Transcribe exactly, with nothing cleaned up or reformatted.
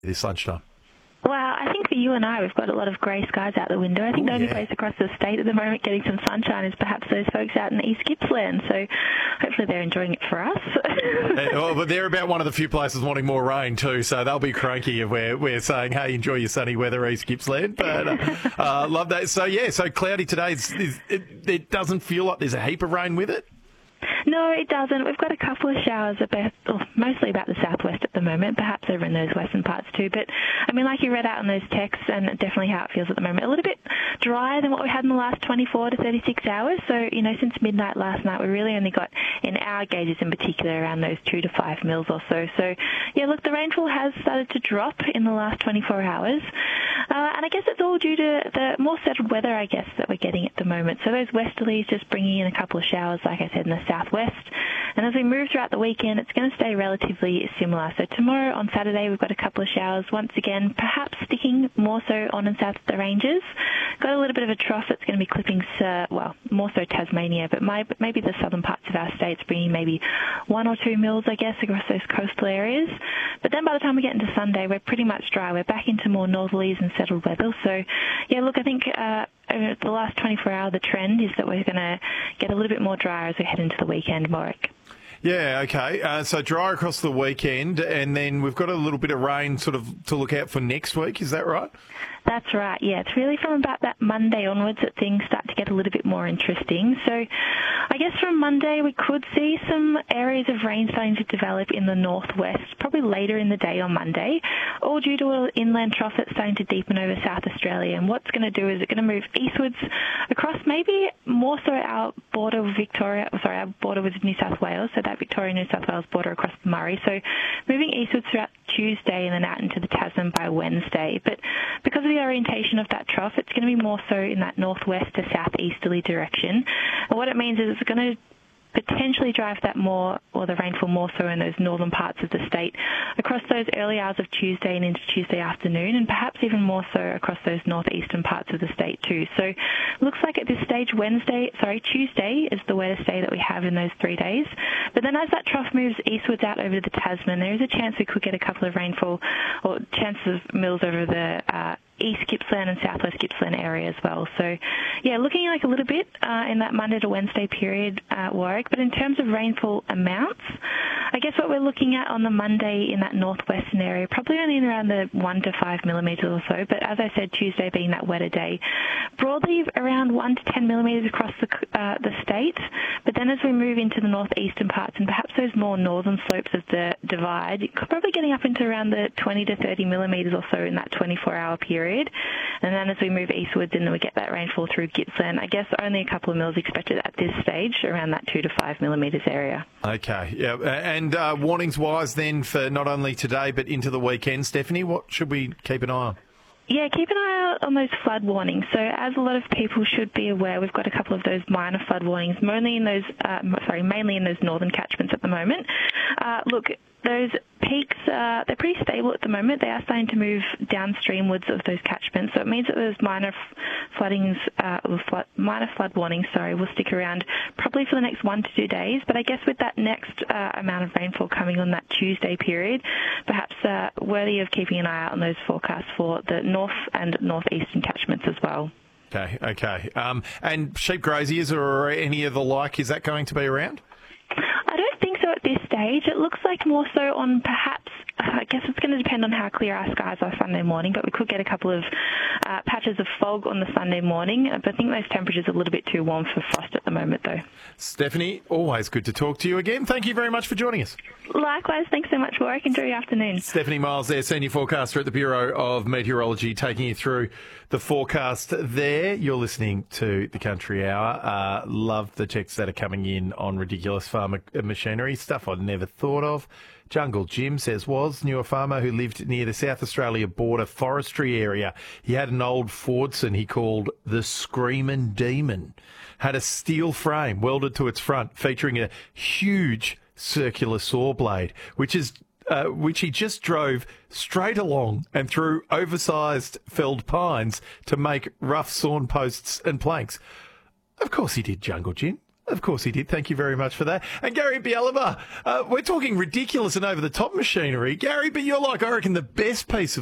this lunchtime? Well, I think for you and I, we've got a lot of grey skies out the window. I think Ooh, the only yeah. place across the state at the moment getting some sunshine is perhaps those folks out in East Gippsland. So hopefully they're enjoying it for us. Uh, well, but they're about one of the few places wanting more rain too, so they'll be cranky if we're, we're saying, hey, enjoy your sunny weather, East Gippsland. But uh, uh, love that. So, yeah, so cloudy today. It's, it's, it, it doesn't feel like there's a heap of rain with it. No, it doesn't. We've got a couple of showers, about, well, mostly about the southwest at the moment, perhaps over in those western parts too. But, I mean, like you read out in those texts, and definitely how it feels at the moment, a little bit drier than what we had in the last twenty-four to thirty-six hours. So, you know, since midnight last night, we really only got, in our gauges in particular, around those two to five mils or so. So, yeah, look, the rainfall has started to drop in the last twenty-four hours. Uh, and I guess it's all due to the more settled weather, I guess, that we're getting at the moment. So those westerlies just bringing in a couple of showers, like I said, in the southwest. And as we move throughout the weekend, it's going to stay relatively similar. So tomorrow on Saturday, we've got a couple of showers. Once again, perhaps sticking more so on and south of the ranges. Got a little bit of a trough that's going to be clipping, uh, well, more so Tasmania, but my, maybe the southern parts of our states, bringing maybe one or two mils, I guess, across those coastal areas. But then by the time we get into Sunday, we're pretty much dry. We're back into more northerlies and settled weather. So, yeah, look, I think uh, over the last twenty-four hour, the trend is that we're going to get a little bit more drier as we head into the weekend, Warwick. Yeah, okay. Uh, so dry across the weekend, and then we've got a little bit of rain sort of to look out for next week. Is that right? That's right, yeah. It's really from about that Monday onwards that things start to get a little bit more interesting. So I guess from Monday we could see some areas of rain starting to develop in the northwest, probably later in the day on Monday, all due to an inland trough that's starting to deepen over South Australia. And what's going to do is it's going to move eastwards across maybe more so our border with Victoria, sorry, our border with New South Wales, so that Victoria-New South Wales border across the Murray. So moving eastwards throughout Tuesday and then out into the Tasman by Wednesday. But because of the orientation of that trough, it's going to be more so in that northwest to southeasterly direction. And what it means is it's going to potentially drive that more, or the rainfall more so in those northern parts of the state across those early hours of Tuesday and into Tuesday afternoon, and perhaps even more so across those northeastern parts of the state too. So looks like at this stage Wednesday, sorry, Tuesday is the wettest day that we have in those three days. But then as that trough moves eastwards out over the Tasman, there is a chance we could get a couple of rainfall or chances of mils over the uh, East Gippsland and Southwest Gippsland area as well. So, yeah, looking like a little bit uh, in that Monday to Wednesday period, uh, Warwick. But in terms of rainfall amounts, I guess what we're looking at on the Monday in that northwestern area, probably only in around the one to five millimetres or so. But as I said, Tuesday being that wetter day, broadly around one to ten millimetres across the uh, the state. But then as we move into the northeastern parts and perhaps those more northern slopes of the divide, probably getting up into around the twenty to thirty millimetres or so in that twenty-four hour period. And then as we move eastwards and then we get that rainfall through Gippsland, I guess only a couple of mils expected at this stage, around that two to five millimetres area. Okay, yeah. And uh, warnings-wise then for not only today but into the weekend, Stephanie, what should we keep an eye on? Yeah, keep an eye out on those flood warnings. So as a lot of people should be aware, we've got a couple of those minor flood warnings, mainly in those, uh, sorry, mainly in those northern catchments at the moment. Uh, look, those peaks, uh, they're pretty stable at the moment. They are starting to move downstreamwards of those catchments. So it means that those minor f- floodings, uh, or flood, minor flood warnings, sorry, will stick around probably for the next one to two days. But I guess with that next uh, amount of rainfall coming on that Tuesday period, perhaps uh, worthy of keeping an eye out on those forecasts for the north and northeastern catchments as well. Okay, okay. Um, and sheep graziers or any of the like, is that going to be around? I don't think so at this stage. It looks like more so on perhaps, I guess it's going to depend on how clear our skies are Sunday morning, but we could get a couple of uh, patches of fog on the Sunday morning. But I think those temperatures are a little bit too warm for frost at the moment, though. Stephanie, always good to talk to you again. Thank you very much for joining us. Likewise. Thanks so much, Warwick. Enjoy your afternoon. Stephanie Miles there, Senior Forecaster at the Bureau of Meteorology, taking you through the forecast there. You're listening to the Country Hour. Uh, love the texts that are coming in on ridiculous farm machinery, stuff I'd never thought of. Jungle Jim says, was knew a farmer who lived near the South Australia border forestry area. He had an old Fordson he called the Screamin' Demon. Had a steel frame welded to its front featuring a huge circular saw blade, which is uh, which he just drove straight along and through oversized felled pines to make rough sawn posts and planks. Of course he did, Jungle Jim. Of course he did. Thank you very much for that. And Gary Bialaba, uh, we're talking ridiculous and over-the-top machinery. Gary, but you're like, I reckon, the best piece of